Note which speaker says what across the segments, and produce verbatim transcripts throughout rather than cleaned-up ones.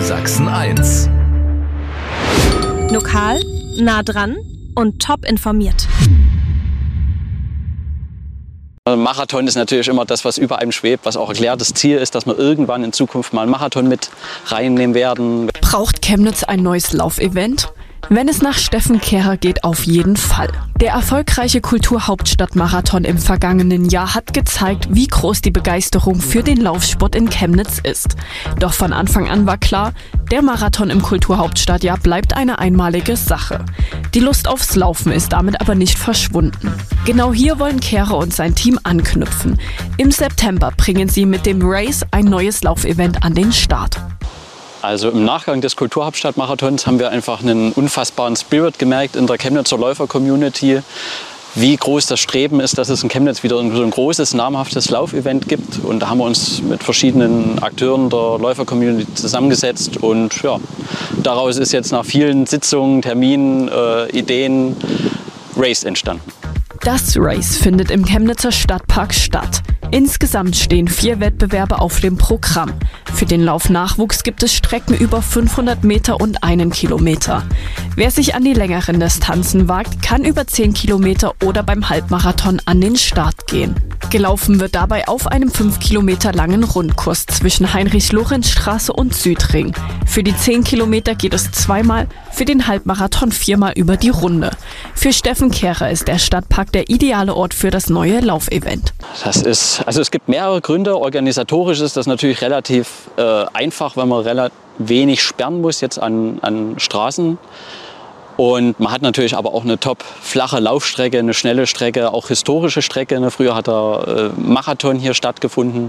Speaker 1: Sachsen eins.
Speaker 2: Lokal, nah dran und top informiert.
Speaker 3: Marathon ist natürlich immer das, was über einem schwebt, was auch erklärtes Ziel ist, dass wir irgendwann in Zukunft mal einen Marathon mit reinnehmen werden.
Speaker 4: Braucht Chemnitz ein neues Laufevent? Wenn es nach Steffen Kehrer geht, auf jeden Fall. Der erfolgreiche Kulturhauptstadt-Marathon im vergangenen Jahr hat gezeigt, wie groß die Begeisterung für den Laufsport in Chemnitz ist. Doch von Anfang an war klar, der Marathon im Kulturhauptstadtjahr bleibt eine einmalige Sache. Die Lust aufs Laufen ist damit aber nicht verschwunden. Genau hier wollen Kehrer und sein Team anknüpfen. Im September bringen sie mit dem Race ein neues Laufevent an den Start.
Speaker 3: Also im Nachgang des Kulturhauptstadt-Marathons haben wir einfach einen unfassbaren Spirit gemerkt in der Chemnitzer Läufer-Community, wie groß das Streben ist, dass es in Chemnitz wieder so ein großes, namhaftes Laufevent gibt. Und da haben wir uns mit verschiedenen Akteuren der Läufer-Community zusammengesetzt und ja, daraus ist jetzt nach vielen Sitzungen, Terminen, äh, Ideen Race entstanden.
Speaker 4: Das Race findet im Chemnitzer Stadtpark statt. Insgesamt stehen vier Wettbewerbe auf dem Programm. Für den Laufnachwuchs gibt es Strecken über fünfhundert Meter und einen Kilometer. Wer sich an die längeren Distanzen wagt, kann über zehn Kilometer oder beim Halbmarathon an den Start gehen. Gelaufen wird dabei auf einem fünf Kilometer langen Rundkurs zwischen Heinrich-Lorenz-Straße und Südring. Für die zehn Kilometer geht es zweimal, für den Halbmarathon viermal über die Runde. Für Steffen Kehrer ist der Stadtpark der ideale Ort für das neue Laufevent.
Speaker 3: Das ist, also es gibt mehrere Gründe. Organisatorisch ist das natürlich relativ äh, einfach, weil man relativ wenig sperren muss jetzt an, an Straßen. Und man hat natürlich aber auch eine top flache Laufstrecke, eine schnelle Strecke, auch historische Strecke. Ne? Früher hat der äh, Marathon hier stattgefunden.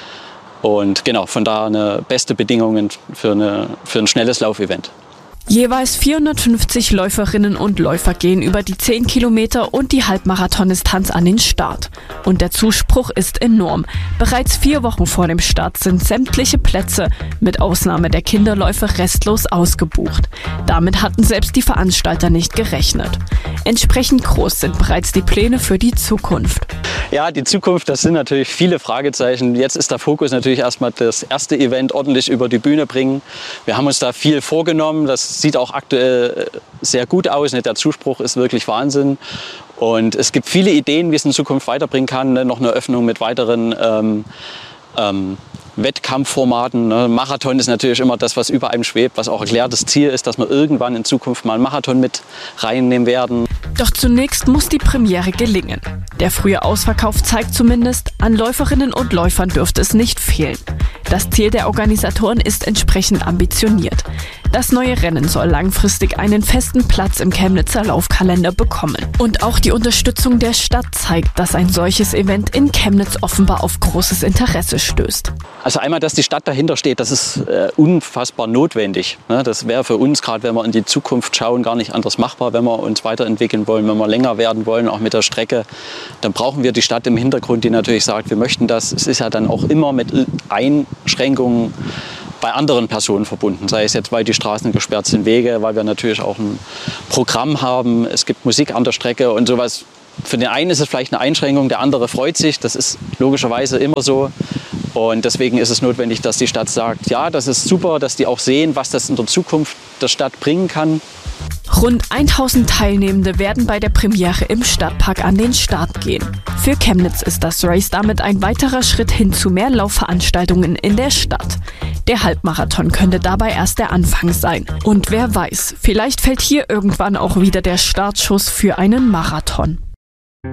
Speaker 3: Und genau, von da eine beste Bedingungen für, eine, für ein schnelles Laufevent.
Speaker 4: Jeweils vierhundertfünfzig Läuferinnen und Läufer gehen über die zehn Kilometer und die Halbmarathondistanz an den Start. Und der Zuspruch ist enorm. Bereits vier Wochen vor dem Start sind sämtliche Plätze, mit Ausnahme der Kinderläufe, restlos ausgebucht. Damit hatten selbst die Veranstalter nicht gerechnet. Entsprechend groß sind bereits die Pläne für die Zukunft.
Speaker 3: Ja, die Zukunft, das sind natürlich viele Fragezeichen. Jetzt ist der Fokus natürlich erstmal das erste Event ordentlich über die Bühne bringen. Wir haben uns da viel vorgenommen. Das sieht auch aktuell sehr gut aus. Der Zuspruch ist wirklich Wahnsinn. Und es gibt viele Ideen, wie es in Zukunft weiterbringen kann. Noch eine Öffnung mit weiteren ähm, ähm, Wettkampfformaten. Marathon ist natürlich immer das, was über einem schwebt, was auch erklärtes Ziel ist, dass wir irgendwann in Zukunft mal einen Marathon mit reinnehmen werden.
Speaker 4: Doch zunächst muss die Premiere gelingen. Der frühe Ausverkauf zeigt zumindest, an Läuferinnen und Läufern dürfte es nicht fehlen. Das Ziel der Organisatoren ist entsprechend ambitioniert. Das neue Rennen soll langfristig einen festen Platz im Chemnitzer Laufkalender bekommen. Und auch die Unterstützung der Stadt zeigt, dass ein solches Event in Chemnitz offenbar auf großes Interesse stößt.
Speaker 3: Also einmal, dass die Stadt dahinter steht, das ist äh, unfassbar notwendig. Ne? Das wäre für uns, gerade wenn wir in die Zukunft schauen, gar nicht anders machbar, wenn wir uns weiterentwickeln wollen, wenn wir länger werden wollen, auch mit der Strecke. Dann brauchen wir die Stadt im Hintergrund, die natürlich sagt, wir möchten das. Es ist ja dann auch immer mit Einschränkungen bei anderen Personen verbunden, sei es jetzt, weil die Straßen gesperrt sind, Wege, weil wir natürlich auch ein Programm haben, es gibt Musik an der Strecke und sowas. Für den einen ist es vielleicht eine Einschränkung, der andere freut sich, das ist logischerweise immer so. Und deswegen ist es notwendig, dass die Stadt sagt, ja, das ist super, dass die auch sehen, was das in der Zukunft der Stadt bringen kann.
Speaker 4: Rund tausend Teilnehmende werden bei der Premiere im Stadtpark an den Start gehen. Für Chemnitz ist das Race damit ein weiterer Schritt hin zu mehr Laufveranstaltungen in der Stadt. Der Halbmarathon könnte dabei erst der Anfang sein. Und wer weiß, vielleicht fällt hier irgendwann auch wieder der Startschuss für einen Marathon.